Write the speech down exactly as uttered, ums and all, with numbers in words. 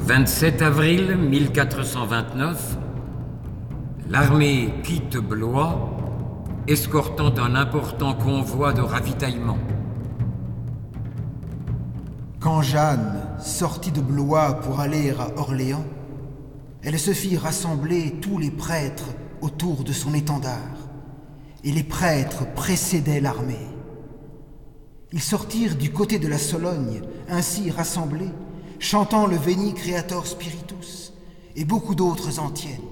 vingt-sept avril mille quatre cent vingt-neuf, l'armée quitte Blois, escortant un important convoi de ravitaillement. Quand Jeanne sortit de Blois pour aller à Orléans, elle se fit rassembler tous les prêtres autour de son étendard, et les prêtres précédaient l'armée. Ils sortirent du côté de la Sologne, ainsi rassemblés, chantant le Veni Creator Spiritus et beaucoup d'autres antiennes.